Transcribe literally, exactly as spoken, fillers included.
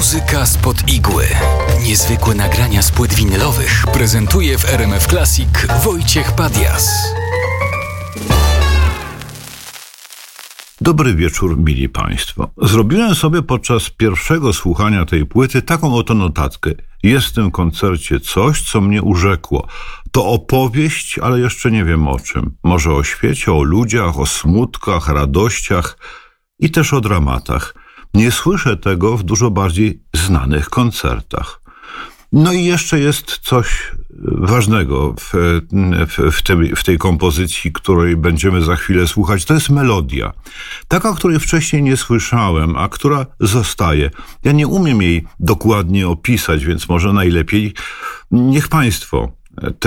Muzyka spod igły. Niezwykłe nagrania z płyt winylowych prezentuje w R M F Classic Wojciech Padias. Dobry wieczór, mili Państwo. Zrobiłem sobie podczas pierwszego słuchania tej płyty taką oto notatkę. Jest w tym koncercie coś, co mnie urzekło. To opowieść, ale jeszcze nie wiem o czym. Może o świecie, o ludziach, o smutkach, radościach i też o dramatach. Nie słyszę tego w dużo bardziej znanych koncertach. No i jeszcze jest coś ważnego w, w, w, tej, w tej kompozycji, której będziemy za chwilę słuchać. To jest melodia. Taka, której wcześniej nie słyszałem, a która zostaje. Ja nie umiem jej dokładnie opisać, więc może najlepiej niech Państwo